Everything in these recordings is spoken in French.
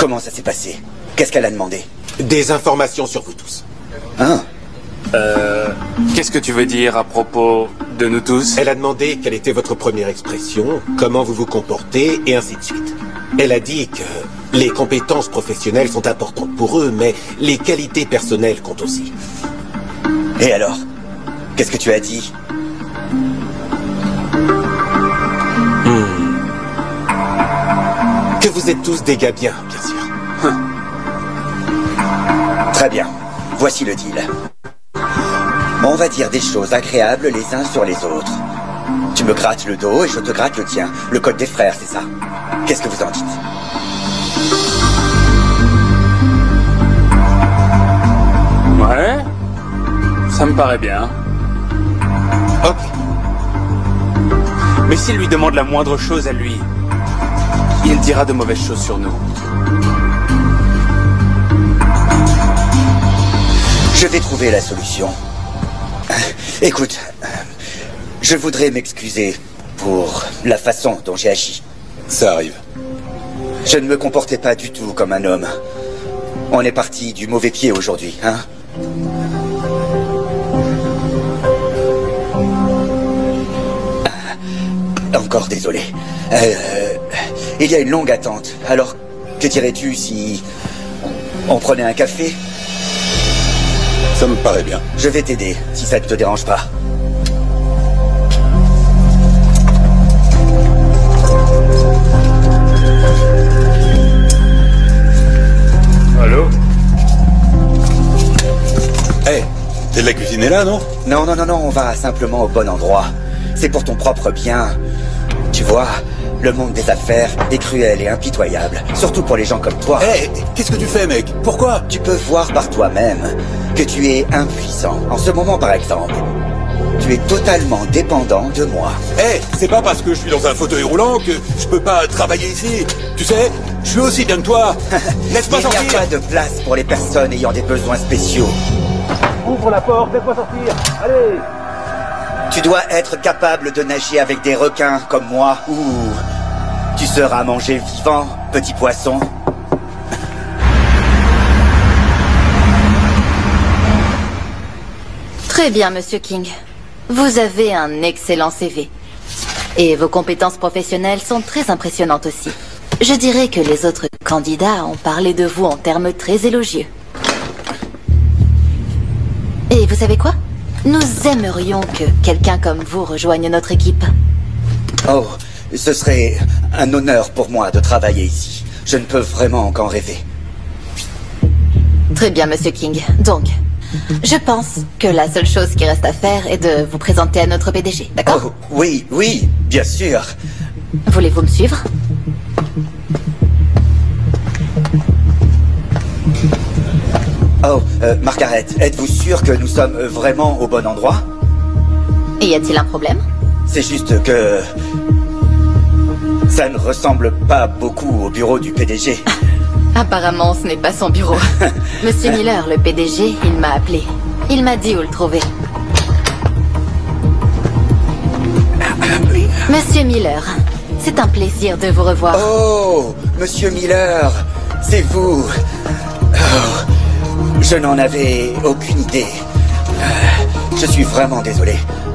Comment ça s'est passé? Qu'est-ce qu'elle a demandé? Des informations sur vous tous. Hein? Qu'est-ce que tu veux dire à propos de nous tous? Elle a demandé quelle était votre première expression, comment vous vous comportez, et ainsi de suite. Elle a dit que les compétences professionnelles sont importantes pour eux, mais les qualités personnelles comptent aussi. Et alors? Qu'est-ce que tu as dit? Que vous êtes tous des gars bien sûr. Très bien. Voici le deal. On va dire des choses agréables les uns sur les autres. Tu me grattes le dos et je te gratte le tien. Le code des frères, c'est ça. Qu'est-ce que vous en dites? Ouais, ça me paraît bien. Ok. Mais s'il lui demande la moindre chose à lui, il dira de mauvaises choses sur nous. Je vais trouver la solution. Écoute, je voudrais m'excuser pour la façon dont j'ai agi. Ça arrive. Je ne me comportais pas du tout comme un homme. On est parti du mauvais pied aujourd'hui, hein? Encore désolé. Il y a une longue attente. Alors, que dirais-tu si on prenait un café? Ça me paraît bien. Je vais t'aider, si ça ne te dérange pas. Allô? Hé, t'es de la cuisiner là, non? Non, on va simplement au bon endroit. C'est pour ton propre bien. Tu vois, le monde des affaires est cruel et impitoyable, surtout pour les gens comme toi. Hé, qu'est-ce que tu fais, mec? Pourquoi? Tu peux voir par toi-même que tu es impuissant. En ce moment, par exemple, tu es totalement dépendant de moi. Hé, c'est pas parce que je suis dans un fauteuil roulant que je peux pas travailler ici. Tu sais, je suis aussi bien que toi. Laisse-moi sortir. Il n'y a pas de place pour les personnes ayant des besoins spéciaux. Ouvre la porte, laisse-moi sortir. Allez. Tu dois être capable de nager avec des requins comme moi, ou tu seras mangé vivant, petit poisson. Très bien, Monsieur King. Vous avez un excellent CV. Et vos compétences professionnelles sont très impressionnantes aussi. Je dirais que les autres candidats ont parlé de vous en termes très élogieux. Et vous savez quoi? Nous aimerions que quelqu'un comme vous rejoigne notre équipe. Oh, ce serait un honneur pour moi de travailler ici. Je ne peux vraiment qu'en rêver. Très bien, Monsieur King. Donc, je pense que la seule chose qui reste à faire est de vous présenter à notre PDG, d'accord? Oh, oui, bien sûr. Voulez-vous me suivre? Oh, Margaret, êtes-vous sûre que nous sommes vraiment au bon endroit? Y a-t-il un problème? C'est juste que ça ne ressemble pas beaucoup au bureau du PDG. Apparemment, ce n'est pas son bureau. Monsieur Miller, le PDG, il m'a appelé. Il m'a dit où le trouver. Monsieur Miller, c'est un plaisir de vous revoir. Oh, Monsieur Miller, c'est vous. Oh, je n'en avais aucune idée. Je suis vraiment désolé.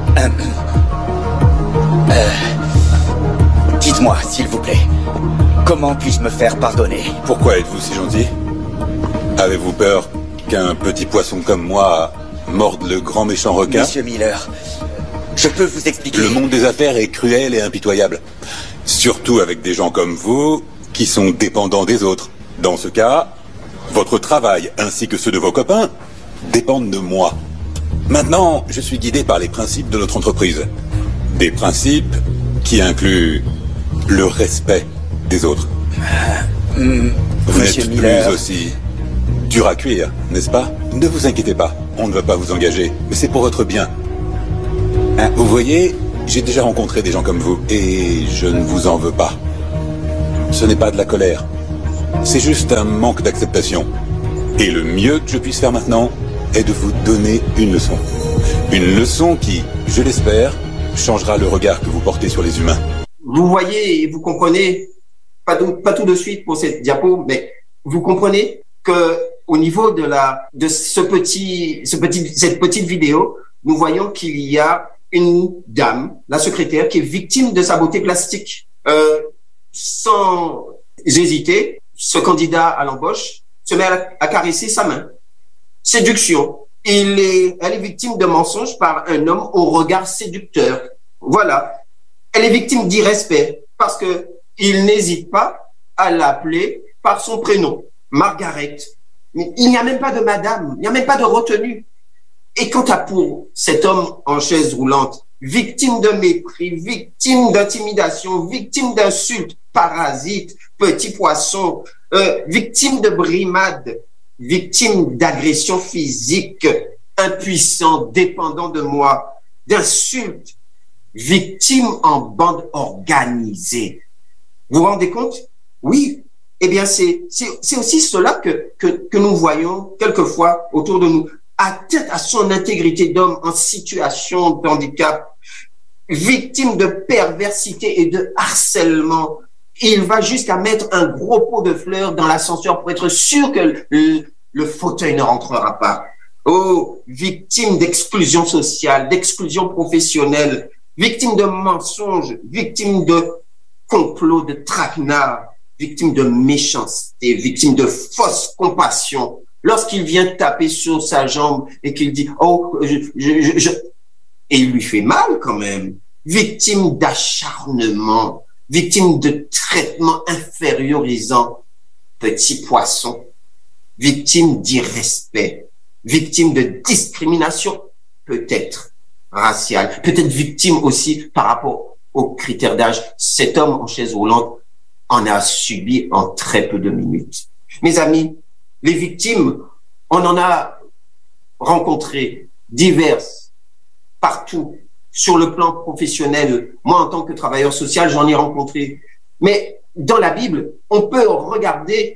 Dites-moi, s'il vous plaît, comment puis-je me faire pardonner? Pourquoi êtes-vous si gentil? Avez-vous peur qu'un petit poisson comme moi morde le grand méchant requin? Monsieur Miller, je peux vous expliquer. Le monde des affaires est cruel et impitoyable. Surtout avec des gens comme vous qui sont dépendants des autres. Dans ce cas, votre travail ainsi que ceux de vos copains dépendent de moi. Maintenant, je suis guidé par les principes de notre entreprise. Des principes qui incluent le respect des autres. Vous Monsieur n'êtes Miller. plus aussi dur à cuire, n'est-ce pas? Ne vous inquiétez pas, on ne va pas vous engager, mais c'est pour votre bien. Vous voyez, j'ai déjà rencontré des gens comme vous, et je ne vous en veux pas. Ce n'est pas de la colère, c'est juste un manque d'acceptation. Et le mieux que je puisse faire maintenant est de vous donner une leçon. Une leçon qui, je l'espère, changera le regard que vous portez sur les humains. Vous voyez et vous comprenez, pas tout de suite pour cette diapo, mais vous comprenez que au niveau de cette petite vidéo, nous voyons qu'il y a une dame, la secrétaire, qui est victime de sa beauté plastique. Sans hésiter, ce candidat à l'embauche se met à caresser sa main. Séduction. Elle est victime de mensonges par un homme au regard séducteur. Voilà. Elle est victime d'irrespect parce que il n'hésite pas à l'appeler par son prénom, Margaret. Mais il n'y a même pas de madame, il n'y a même pas de retenue. Et quant à pour cet homme en chaise roulante, victime de mépris, victime d'intimidation, victime d'insultes, parasite, petit poisson, victime de brimades, victime d'agressions physiques, impuissant, dépendant de moi, d'insultes, victime en bande organisée. Vous vous rendez compte? Oui. Eh bien, c'est aussi cela que nous voyons quelquefois autour de nous. Atteinte à son intégrité d'homme en situation de handicap, victime de perversité et de harcèlement. Il va jusqu'à mettre un gros pot de fleurs dans l'ascenseur pour être sûr que le fauteuil ne rentrera pas. Oh, victime d'exclusion sociale, d'exclusion professionnelle, victime de mensonges, victime de complots, de traquenards, victime de méchanceté, victime de fausse compassion. Lorsqu'il vient taper sur sa jambe et qu'il dit « Oh, et il lui fait mal quand même. Victime d'acharnement, victime de traitement infériorisant, petit poisson, victime d'irrespect, victime de discrimination, peut-être raciale, peut-être victime aussi par rapport aux critères d'âge. Cet homme en chaise roulante en a subi en très peu de minutes. Mes amis, les victimes, on en a rencontré diverses, partout, sur le plan professionnel. Moi, en tant que travailleur social, j'en ai rencontré. Mais dans la Bible, on peut regarder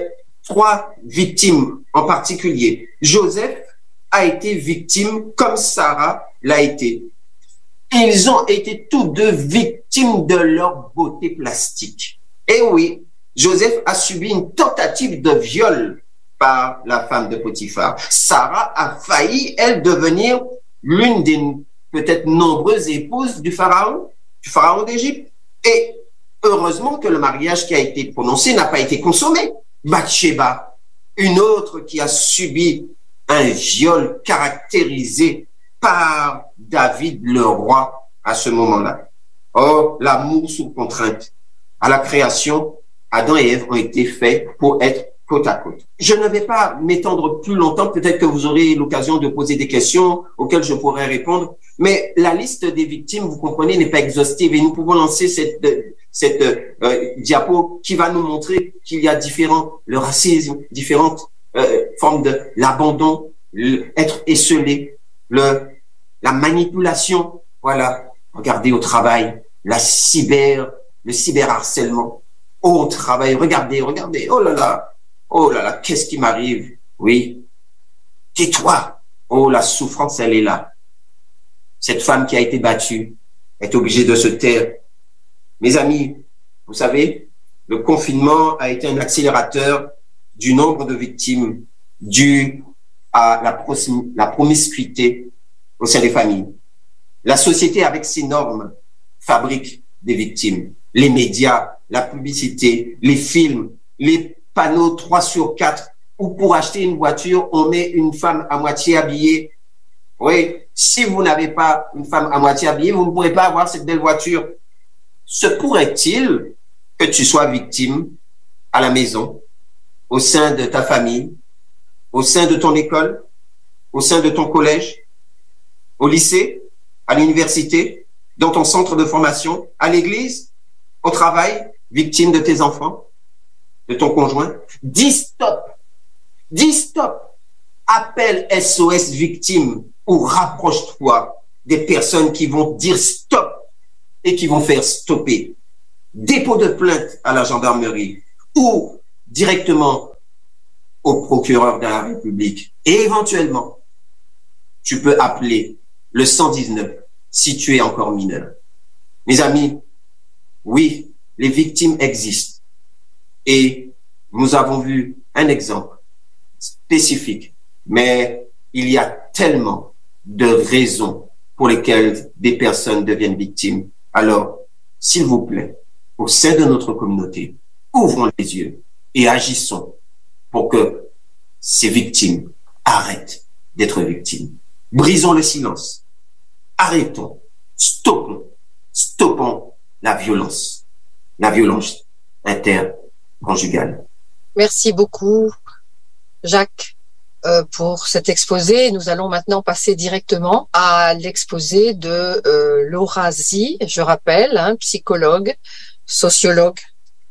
3 victimes en particulier. Joseph a été victime comme Sarah l'a été. Ils ont été tous deux victimes de leur beauté plastique. Et oui, Joseph a subi une tentative de viol par la femme de Potiphar. Sarah a failli, elle, devenir l'une des peut-être nombreuses épouses du pharaon d'Égypte. Et heureusement que le mariage qui a été prononcé n'a pas été consommé. Bathsheba, une autre qui a subi un viol caractérisé par David le roi à ce moment-là. Oh, l'amour sous contrainte. À la création, Adam et Ève ont été faits pour être côte à côte. Je ne vais pas m'étendre plus longtemps, peut-être que vous aurez l'occasion de poser des questions auxquelles je pourrai répondre, mais la liste des victimes, vous comprenez, n'est pas exhaustive et nous pouvons lancer cette diapo qui va nous montrer qu'il y a le racisme, différentes formes de l'abandon, être esseulé, la manipulation, voilà. Regardez au travail, le cyberharcèlement. Au travail, regardez, oh là là, qu'est-ce qui m'arrive? Oui. Tais-toi. Oh, la souffrance, elle est là. Cette femme qui a été battue est obligée de se taire. Mes amis, vous savez, le confinement a été un accélérateur du nombre de victimes dû à la promiscuité au sein des familles. La société, avec ses normes, fabrique des victimes. Les médias, la publicité, les films, les panneaux 3/4, où pour acheter une voiture, on met une femme à moitié habillée. Oui, si vous n'avez pas une femme à moitié habillée, vous ne pourrez pas avoir cette belle voiture. Se pourrait-il que tu sois victime à la maison, au sein de ta famille, au sein de ton école, au sein de ton collège, au lycée, à l'université, dans ton centre de formation, à l'église, au travail, victime de tes enfants, de ton conjoint? Dis stop. Dis stop. Appelle SOS victime ou rapproche-toi des personnes qui vont dire stop et qui vont faire stopper. Dépôt de plainte à la gendarmerie ou directement au procureur de la République. Et éventuellement, tu peux appeler le 119 si tu es encore mineur. Mes amis, oui, les victimes existent. Et nous avons vu un exemple spécifique, mais il y a tellement de raisons pour lesquelles des personnes deviennent victimes. Alors, s'il vous plaît, au sein de notre communauté, ouvrons les yeux et agissons pour que ces victimes arrêtent d'être victimes. Brisons le silence. Arrêtons. Stoppons la violence interconjugale. Merci beaucoup, Jacques, pour cet exposé. Nous allons maintenant passer directement à l'exposé de Laura Zi, je rappelle, psychologue, sociologue,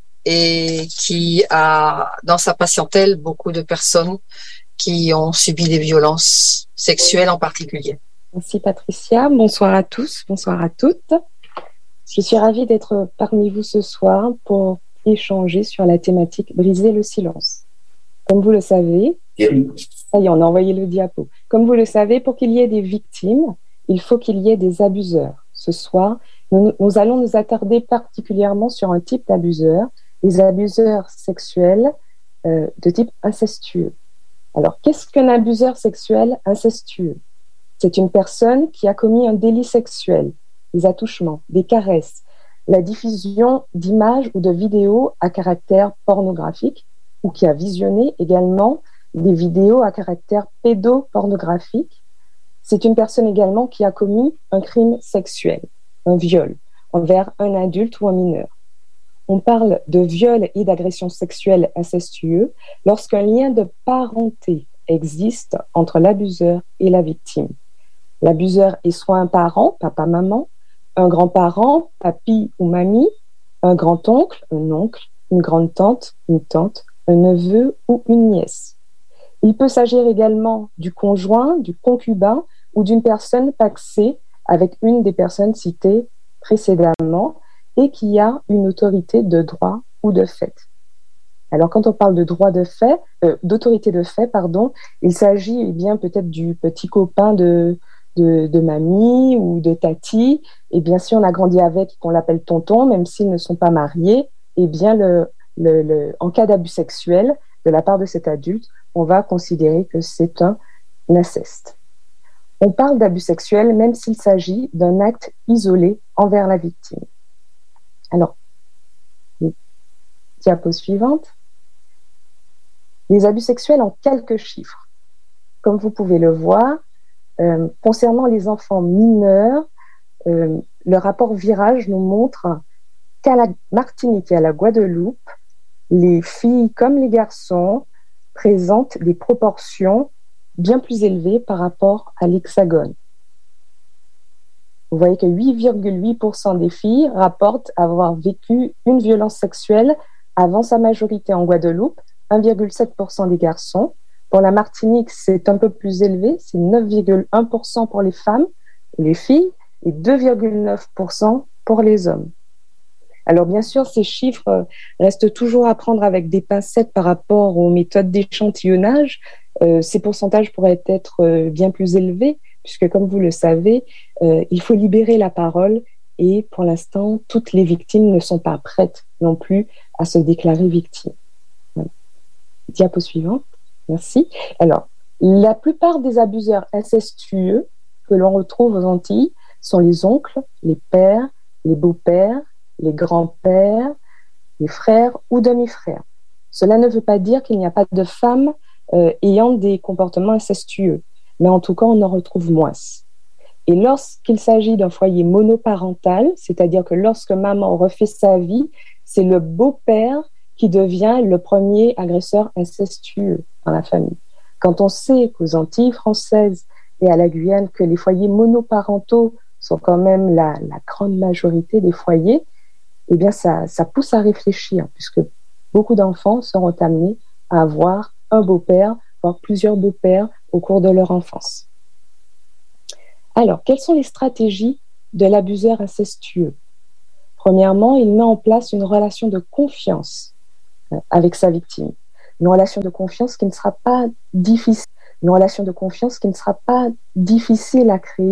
et qui a dans sa patientèle beaucoup de personnes qui ont subi des violences sexuelles en particulier. Merci Patricia, bonsoir à tous, bonsoir à toutes. Je suis ravie d'être parmi vous ce soir pour échanger sur la thématique briser le silence. Comme vous le savez, ça y est, on a envoyé le diapo. Comme vous le savez, pour qu'il y ait des victimes, il faut qu'il y ait des abuseurs. Ce soir, nous allons nous attarder particulièrement sur un type d'abuseur, les abuseurs sexuels de type incestueux. Alors, qu'est-ce qu'un abuseur sexuel incestueux? C'est une personne qui a commis un délit sexuel, des attouchements, des caresses, la diffusion d'images ou de vidéos à caractère pornographique ou qui a visionné également des vidéos à caractère pédopornographique. C'est une personne également qui a commis un crime sexuel, un viol, envers un adulte ou un mineur. On parle de viol et d'agression sexuelle incestueux lorsqu'un lien de parenté existe entre l'abuseur et la victime. L'abuseur est soit un parent, papa-maman, un grand-parent, papy ou mamie, un grand-oncle, un oncle, une grande-tante, une tante, un neveu ou une nièce. Il peut s'agir également du conjoint, du concubin ou d'une personne pacsée avec une des personnes citées précédemment et qui a une autorité de droit ou de fait. Alors, quand on parle de droit de fait, d'autorité de fait, il s'agit bien peut-être du petit copain de mamie ou de tati. Et bien, si on a grandi avec et qu'on l'appelle tonton, même s'ils ne sont pas mariés, eh bien, en cas d'abus sexuel de la part de cet adulte, on va considérer que c'est un inceste. On parle d'abus sexuel même s'il s'agit d'un acte isolé envers la victime. Alors, diapo suivante. Les abus sexuels en quelques chiffres. Comme vous pouvez le voir, concernant les enfants mineurs, le rapport Virage nous montre qu'à la Martinique et à la Guadeloupe, les filles comme les garçons présentent des proportions bien plus élevées par rapport à l'Hexagone. Vous voyez que 8,8% des filles rapportent avoir vécu une violence sexuelle avant sa majorité en Guadeloupe, 1,7% des garçons. Pour la Martinique, c'est un peu plus élevé, c'est 9,1% pour les femmes et les filles et 2,9% pour les hommes. Alors bien sûr, ces chiffres restent toujours à prendre avec des pincettes par rapport aux méthodes d'échantillonnage. Ces pourcentages pourraient être bien plus élevés, puisque comme vous le savez, il faut libérer la parole et pour l'instant, toutes les victimes ne sont pas prêtes non plus à se déclarer victimes. Voilà. Diapo suivante. Merci. Alors, la plupart des abuseurs incestueux que l'on retrouve aux Antilles sont les oncles, les pères, les beaux-pères, les grands-pères, les frères ou demi-frères. Cela ne veut pas dire qu'il n'y a pas de femmes ayant des comportements incestueux, mais en tout cas, on en retrouve moins. Et lorsqu'il s'agit d'un foyer monoparental, c'est-à-dire que lorsque maman refait sa vie, c'est le beau-père qui devient le premier agresseur incestueux dans la famille. Quand on sait qu'aux Antilles françaises et à la Guyane, que les foyers monoparentaux sont quand même la grande majorité des foyers, eh bien ça pousse à réfléchir, puisque beaucoup d'enfants seront amenés à avoir un beau-père, voire plusieurs beaux-pères au cours de leur enfance. Alors, quelles sont les stratégies de l'abuseur incestueux? Premièrement, il met en place une relation de confiance avec sa victime. Une relation de confiance qui ne sera pas difficile. Une relation de confiance qui ne sera pas difficile à créer